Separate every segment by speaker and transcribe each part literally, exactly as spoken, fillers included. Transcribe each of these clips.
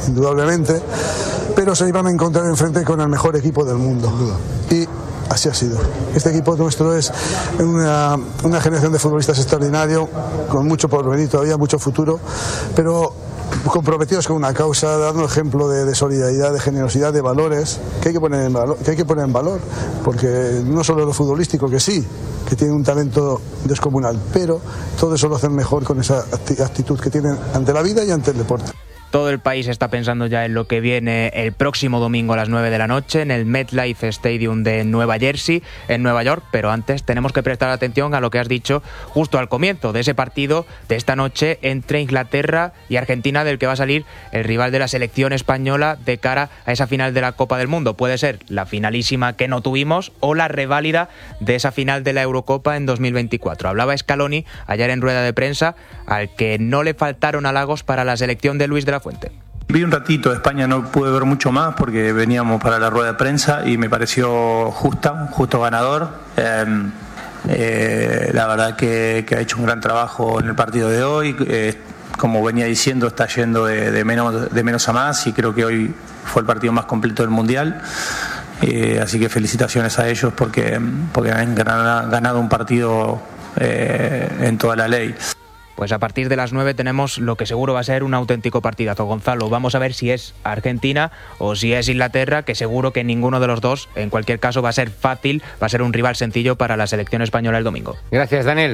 Speaker 1: indudablemente, pero se iban a encontrar enfrente con el mejor equipo del mundo. Y así ha sido. Este equipo nuestro es una, una generación de futbolistas extraordinario, con mucho porvenir todavía, mucho futuro, pero comprometidos con una causa, dando ejemplo de, de solidaridad, de generosidad, de valores que hay que poner en valor, que hay que poner en valor, porque no solo lo futbolístico, que sí, que tiene un talento descomunal, pero todo eso lo hacen mejor con esa actitud que tienen ante la vida y ante el deporte.
Speaker 2: Todo el país está pensando ya en lo que viene el próximo domingo a las nueve de la noche en el MetLife Stadium de Nueva Jersey, en Nueva York, pero antes tenemos que prestar atención a lo que has dicho justo al comienzo de ese partido de esta noche entre Inglaterra y Argentina, del que va a salir el rival de la selección española de cara a esa final de la Copa del Mundo. Puede ser la finalísima que no tuvimos o la reválida de esa final de la Eurocopa en dos mil veinticuatro. Hablaba Scaloni ayer en rueda de prensa, al que no le faltaron halagos para la selección de Luis de la Fuente.
Speaker 3: Vi un ratito de España, no pude ver mucho más porque veníamos para la rueda de prensa y me pareció justa, un justo ganador. Eh, eh, la verdad que, que ha hecho un gran trabajo en el partido de hoy. Eh, como venía diciendo, está yendo de, de, menos, de menos a más y creo que hoy fue el partido más completo del Mundial. Eh, así que felicitaciones a ellos porque, porque han ganado un partido eh, en toda la ley.
Speaker 2: Pues a partir de las nueve tenemos lo que seguro va a ser un auténtico partidazo, Gonzalo. Vamos a ver si es Argentina o si es Inglaterra, que seguro que ninguno de los dos, en cualquier caso, va a ser fácil, va a ser un rival sencillo para la selección española el domingo.
Speaker 4: Gracias, Daniel.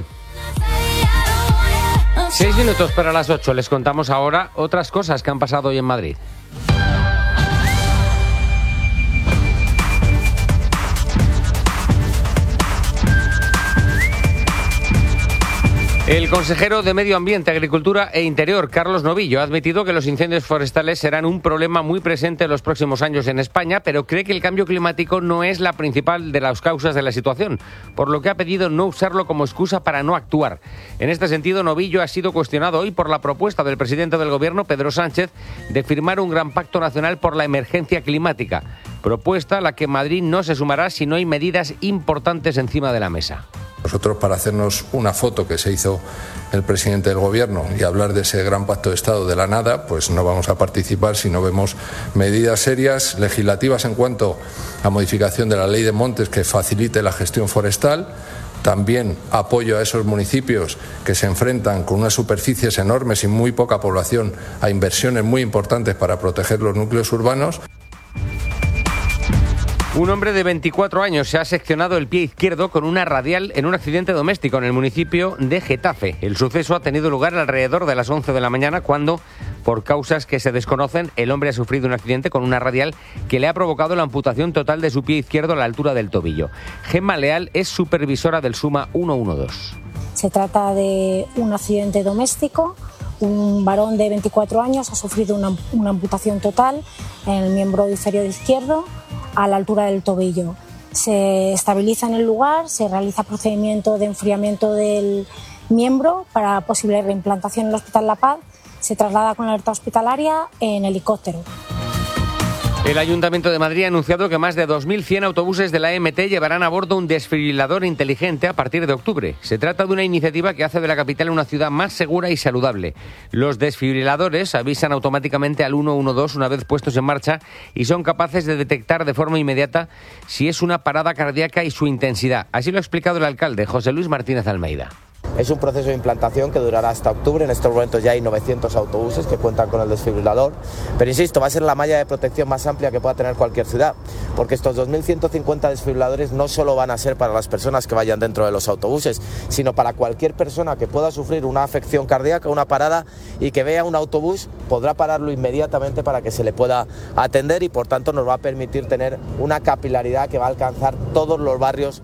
Speaker 4: Seis minutos para las ocho. Les contamos ahora otras cosas que han pasado hoy en Madrid. El consejero de Medio Ambiente, Agricultura e Interior, Carlos Novillo, ha admitido que los incendios forestales serán un problema muy presente en los próximos años en España, pero cree que el cambio climático no es la principal de las causas de la situación, por lo que ha pedido no usarlo como excusa para no actuar. En este sentido, Novillo ha sido cuestionado hoy por la propuesta del presidente del Gobierno, Pedro Sánchez, de firmar un gran pacto nacional por la emergencia climática, propuesta a la que Madrid no se sumará si no hay medidas importantes encima de la mesa.
Speaker 5: Nosotros, para hacernos una foto que se hizo el presidente del Gobierno y hablar de ese gran pacto de Estado de la nada, pues no vamos a participar si no vemos medidas serias, legislativas en cuanto a modificación de la ley de montes que facilite la gestión forestal. También apoyo a esos municipios que se enfrentan con unas superficies enormes y muy poca población a inversiones muy importantes para proteger los núcleos urbanos.
Speaker 4: Un hombre de veinticuatro años se ha seccionado el pie izquierdo con una radial en un accidente doméstico en el municipio de Getafe. El suceso ha tenido lugar alrededor de las once de la mañana cuando, por causas que se desconocen, el hombre ha sufrido un accidente con una radial que le ha provocado la amputación total de su pie izquierdo a la altura del tobillo. Gemma Leal es supervisora del SUMA ciento doce.
Speaker 6: Se trata de un accidente doméstico. Un varón de veinticuatro años ha sufrido una, una amputación total en el miembro inferior izquierdo a la altura del tobillo. Se estabiliza en el lugar, se realiza procedimiento de enfriamiento del miembro para posible reimplantación en el Hospital La Paz, se traslada con alerta hospitalaria en helicóptero.
Speaker 4: El Ayuntamiento de Madrid ha anunciado que más de dos mil cien autobuses de la E M T llevarán a bordo un desfibrilador inteligente a partir de octubre. Se trata de una iniciativa que hace de la capital una ciudad más segura y saludable. Los desfibriladores avisan automáticamente al ciento doce una vez puestos en marcha y son capaces de detectar de forma inmediata si es una parada cardíaca y su intensidad. Así lo ha explicado el alcalde, José Luis Martínez Almeida.
Speaker 7: Es un proceso de implantación que durará hasta octubre. En estos momentos ya hay novecientos autobuses que cuentan con el desfibrilador. Pero insisto, va a ser la malla de protección más amplia que pueda tener cualquier ciudad. Porque estos dos mil ciento cincuenta desfibriladores no solo van a ser para las personas que vayan dentro de los autobuses, sino para cualquier persona que pueda sufrir una afección cardíaca, una parada y que vea un autobús, podrá pararlo inmediatamente para que se le pueda atender y por tanto nos va a permitir tener una capilaridad que va a alcanzar todos los barrios.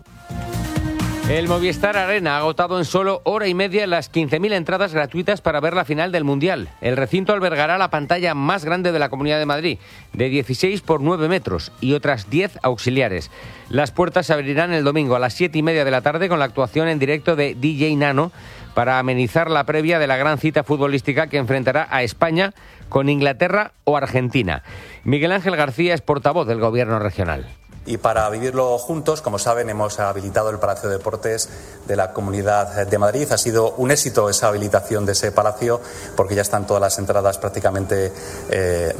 Speaker 4: El Movistar Arena ha agotado en solo hora y media las quince mil entradas gratuitas para ver la final del Mundial. El recinto albergará la pantalla más grande de la Comunidad de Madrid, de dieciséis por nueve metros, y otras diez auxiliares. Las puertas se abrirán el domingo a las siete y media de la tarde con la actuación en directo de D J Nano para amenizar la previa de la gran cita futbolística que enfrentará a España con Inglaterra o Argentina. Miguel Ángel García es portavoz del Gobierno regional.
Speaker 8: Y para vivirlo juntos, como saben, hemos habilitado el Palacio de Deportes de la Comunidad de Madrid. Ha sido un éxito esa habilitación de ese palacio porque ya están todas las entradas prácticamente eh,